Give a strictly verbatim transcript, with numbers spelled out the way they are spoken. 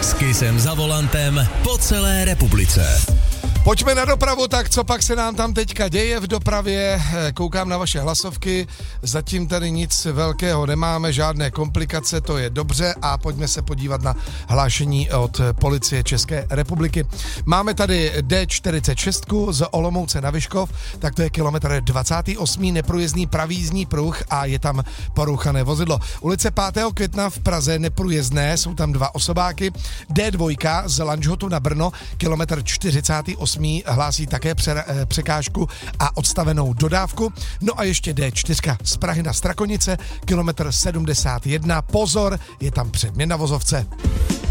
S Kissem za volantem po celé republice. Pojďme na dopravu, tak co pak se nám tam teďka děje v dopravě? Koukám na vaše hlasovky, zatím tady nic velkého nemáme, žádné komplikace, to je dobře a pojďme se podívat na hlášení od Policie České republiky. Máme tady D čtyřicet šest z Olomouce na Vyškov, tak to je kilometr dvacátý osmý neprůjezdný pravý jízdní pruh a je tam porouchané vozidlo. Ulice pátého května v Praze neprůjezdné, jsou tam dva osobáky. D dva z Lanžhotu na Brno, kilometr čtyřicátý osmý hlásí také pře- překážku a odstavenou dodávku. No a ještě D čtyři z Prahy na Strakonice, kilometr sedmdesát jedna. Pozor, je tam předměna vozovce.